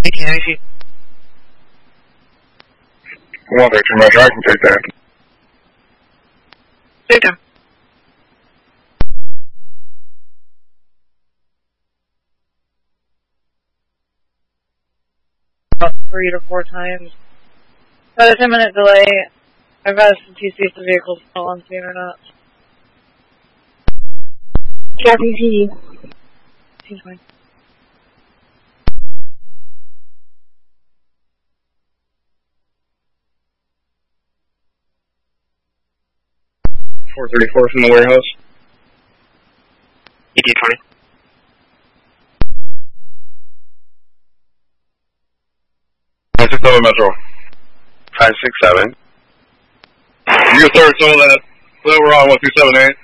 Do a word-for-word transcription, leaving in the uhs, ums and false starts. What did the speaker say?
eighteen ninety. One Victor, Roger, I can take that. Take time. About three to four times. About a ten minute delay. I've asked the T C if the vehicle's still on scene or not. Copy, T D. Seems fine. four thirty-four from the warehouse. E T twenty. nine six seven Metro. five six seven. You can start some of that. Well, we're on one two seven eight.